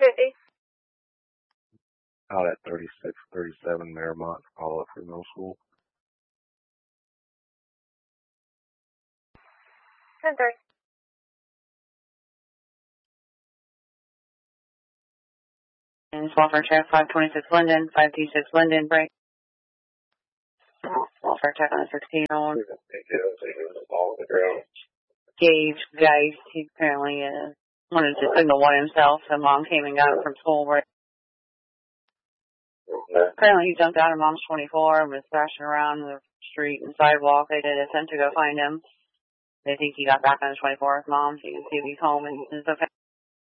50. Out at 36, 37 Marymount, call up for middle school. 10-3. And welfare check 526 Linden, 526 Linden, break. Welfare check on a 16-year-old. Gage Geist, he apparently wanted to signal one himself, so mom came and got him from school. Apparently he jumped out of mom's 24 and was thrashing around the street and sidewalk. They did attempt to go find him. They think he got back on his 24 with mom, so you can see if he's home and it's okay.